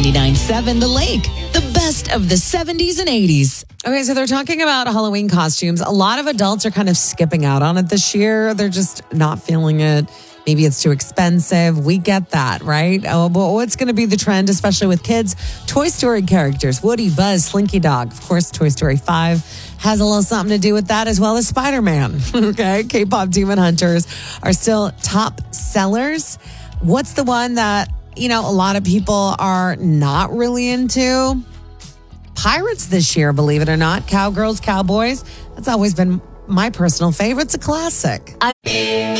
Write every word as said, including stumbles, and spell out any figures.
ninety-nine point seven The Lake, the best of the seventies and eighties. Okay, so they're talking about Halloween costumes. A lot of adults are kind of skipping out on it this year. They're just not feeling it. Maybe it's too expensive. We get that, right? Oh, but what's going to be the trend, especially with kids? Toy Story characters, Woody, Buzz, Slinky Dog. Of course, Toy Story five has a little something to do with that, as well as Spider-Man. Okay, K-pop Demon Hunters are still top sellers. What's the one that, you know, a lot of people are not really into? Pirates this year, believe it or not. Cowgirls, Cowboys. That's always been my personal favorite. It's a classic.